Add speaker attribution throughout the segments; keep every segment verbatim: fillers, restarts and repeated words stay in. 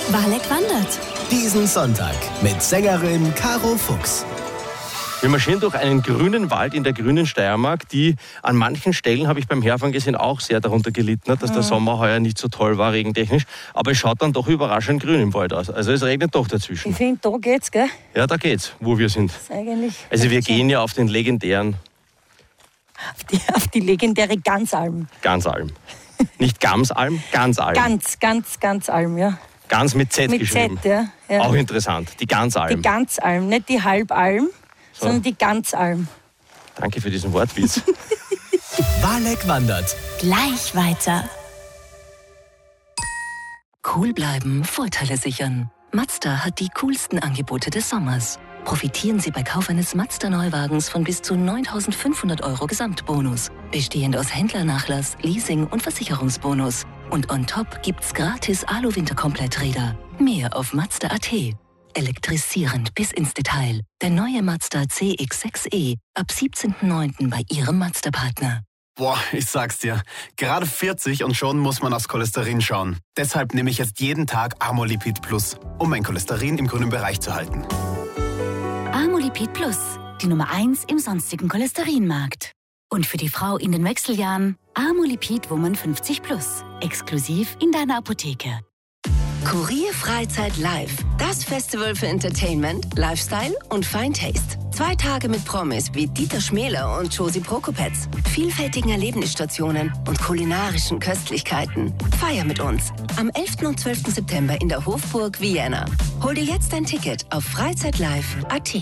Speaker 1: Walek wandert.
Speaker 2: Diesen Sonntag mit Sängerin Caro Fuchs.
Speaker 3: Wir marschieren durch einen grünen Wald in der grünen Steiermark, die an manchen Stellen, habe ich beim Herfahren gesehen, auch sehr darunter gelitten hat, dass der Sommer heuer nicht so toll war, regentechnisch. Aber es schaut dann doch überraschend grün im Wald aus. Also es regnet doch dazwischen.
Speaker 4: Ich finde, da geht's, gell?
Speaker 3: Ja, da geht's, wo wir sind.
Speaker 4: Das ist eigentlich
Speaker 3: Also wir gehen ja auf den legendären...
Speaker 4: Auf die, auf die legendäre Gansalm.
Speaker 3: Gansalm. Nicht Gamsalm, Gansalm.
Speaker 4: Ganz, ganz, ganz Alm, ja.
Speaker 3: Ganz mit Z
Speaker 4: Mit
Speaker 3: geschrieben.
Speaker 4: Z, ja. ja.
Speaker 3: Auch interessant, die Gansalm.
Speaker 4: Die Ganzalm, nicht die Halbalm,
Speaker 3: So.
Speaker 4: sondern die Ganzalm.
Speaker 3: Danke für diesen Wortwitz.
Speaker 2: Walek wandert.
Speaker 1: Gleich weiter.
Speaker 5: Cool bleiben, Vorteile sichern. Mazda hat die coolsten Angebote des Sommers. Profitieren Sie bei Kauf eines Mazda-Neuwagens von bis zu neuntausendfünfhundert Euro Gesamtbonus. Bestehend aus Händlernachlass, Leasing und Versicherungsbonus. Und on top gibt's gratis Alu-Winterkompletträder. Mehr auf Mazda punkt a t. Elektrisierend bis ins Detail. Der neue Mazda C X sechs e ab siebzehnten neunten bei Ihrem Mazda-Partner.
Speaker 6: Boah, ich sag's dir. Gerade vierzig und schon muss man aufs Cholesterin schauen. Deshalb nehme ich jetzt jeden Tag Amolipid Plus, um mein Cholesterin im grünen Bereich zu halten.
Speaker 1: Amolipid Plus, die Nummer eins im sonstigen Cholesterinmarkt. Und für die Frau in den Wechseljahren Amolipid Woman fünfzig Plus, exklusiv in deiner Apotheke.
Speaker 5: Kurier Freizeit Live. Das Festival für Entertainment, Lifestyle und Fine Taste. Zwei Tage mit Promis wie Dieter Schmäler und Josie Prokopetz. Vielfältigen Erlebnisstationen und kulinarischen Köstlichkeiten. Feier mit uns. Am elften und zwölften September in der Hofburg Vienna. Hol dir jetzt dein Ticket auf freizeitlive punkt a t.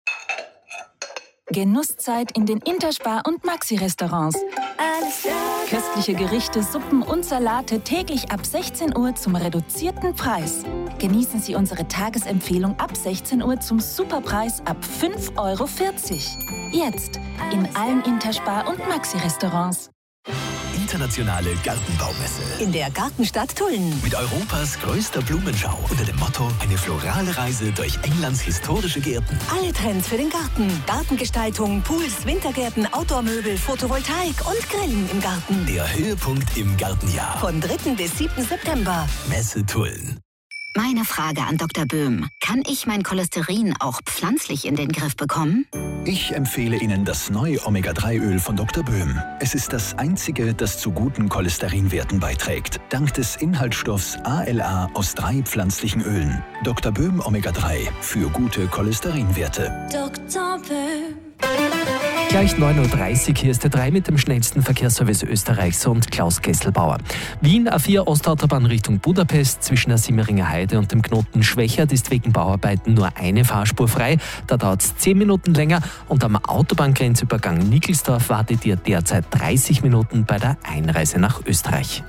Speaker 7: Genusszeit in den Interspar- und Maxi-Restaurants. Köstliche Gerichte, Suppen und Salate täglich ab sechzehn Uhr zum reduzierten Preis. Genießen Sie unsere Tagesempfehlung ab sechzehn Uhr zum Superpreis ab fünf Euro vierzig. Jetzt in allen Interspar- und Maxi-Restaurants.
Speaker 2: Internationale Gartenbaumesse.
Speaker 5: In der Gartenstadt Tulln.
Speaker 2: Mit Europas größter Blumenschau unter dem Motto eine florale Reise durch Englands historische Gärten.
Speaker 5: Alle Trends für den Garten. Gartengestaltung, Pools, Wintergärten, Outdoor-Möbel, Photovoltaik und Grillen im Garten.
Speaker 2: Der Höhepunkt im Gartenjahr.
Speaker 5: Von dritten bis siebten September.
Speaker 2: Messe Tulln.
Speaker 1: Meine Frage an Doktor Böhm. Kann ich mein Cholesterin auch pflanzlich in den Griff bekommen?
Speaker 8: Ich empfehle Ihnen das neue Omega drei Öl von Doktor Böhm. Es ist das einzige, das zu guten Cholesterinwerten beiträgt. Dank des Inhaltsstoffs A L A aus drei pflanzlichen Ölen. Doktor Böhm Omega drei für gute Cholesterinwerte.
Speaker 1: Doktor Böhm.
Speaker 9: Gleich neun Uhr dreißig, hier ist der drei mit dem schnellsten Verkehrsservice Österreichs und Klaus Kesselbauer. Wien A vier Ostautobahn Richtung Budapest zwischen der Simmeringer Heide und dem Knoten Schwächert ist wegen Bauarbeiten nur eine Fahrspur frei. Da dauert es zehn Minuten länger und am Autobahngrenzübergang Nickelsdorf wartet ihr derzeit dreißig Minuten bei der Einreise nach Österreich.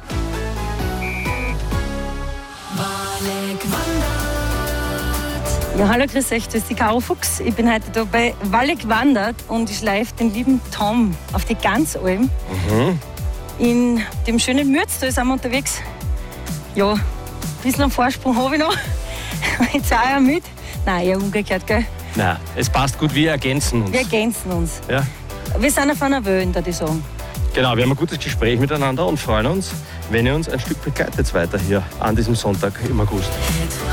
Speaker 4: Ja, hallo, grüß euch, das ist die Caro Fuchs. Ich bin heute da bei Walek wandert und ich schleife den lieben Tom auf die Ganzalm.
Speaker 3: Mhm.
Speaker 4: In dem schönen Mürztal sind wir unterwegs. Ja, ein bisschen einen Vorsprung habe ich noch. Jetzt auch ja mit. Nein, eher umgekehrt, gell?
Speaker 3: Nein, es passt gut, wir ergänzen uns.
Speaker 4: Wir ergänzen uns.
Speaker 3: Ja.
Speaker 4: Wir sind auf einer Welle, würde ich sagen.
Speaker 3: Genau, wir haben ein gutes Gespräch miteinander und freuen uns, wenn ihr uns ein Stück begleitet weiter hier an diesem Sonntag im August.